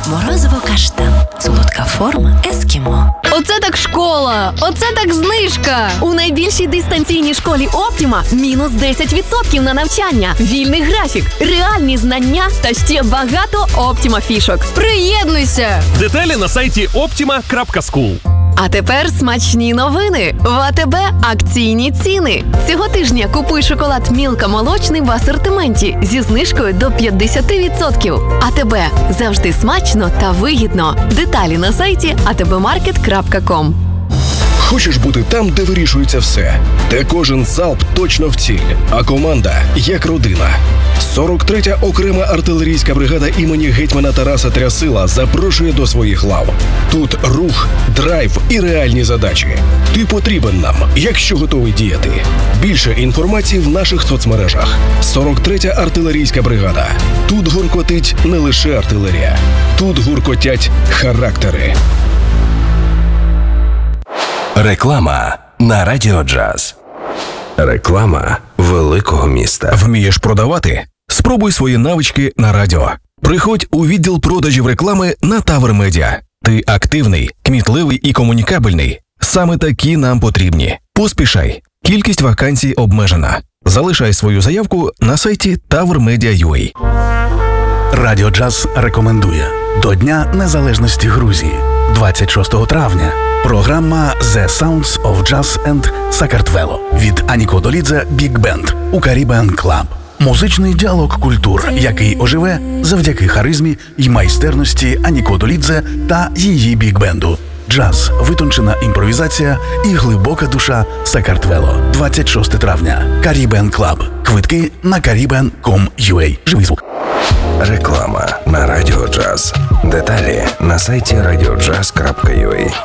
Морозиво каштан. Солодка форма ескімо. Оце так школа! Оце так знижка! У найбільшій дистанційній школі Оптіма мінус 10% на навчання, вільний графік, реальні знання та ще багато Оптіма фішок. Приєднуйся! Деталі на сайті optima.school. А тепер смачні новини. В АТБ акційні ціни. Цього тижня купуй шоколад Мілка молочний в асортименті зі знижкою до 50%. АТБ. Завжди смачно та вигідно. Деталі на сайті atbmarket.com. Хочеш бути там, де вирішується все, де кожен залп точно в ціль, а команда як родина. 43-я окрема артилерійська бригада імені гетьмана Тараса Трясила запрошує до своїх лав. Тут рух, драйв і реальні задачі. Ти потрібен нам, якщо готовий діяти. Більше інформації в наших соцмережах. 43-я артилерійська бригада. Тут гуркотить не лише артилерія. Тут гуркотять характери. Реклама на Радіо Джаз. Реклама великого міста. Вмієш продавати? Спробуй свої навички на радіо. Приходь у відділ продажів реклами на Тавр Медіа. Ти активний, кмітливий і комунікабельний. Саме такі нам потрібні. Поспішай. Кількість вакансій обмежена. Залишай свою заявку на сайті tavrmedia.ua. Радіо Джаз рекомендує до Дня Незалежності Грузії 26 травня. Програма The Sounds of Jazz and Sakartvelo від Аніко Долідзе Big Band у Caribbean Club. Музичний діалог культур, який оживе завдяки харизмі й майстерності Аніко Долідзе та її бік-бенду. Джаз, витончена імпровізація і глибока душа Сакартвело. 26 травня. Caribbean Club. Квитки на caribbean.com.ua. Живий звук. Реклама на Радіо Джаз. Деталі на сайті radiojazz.ua.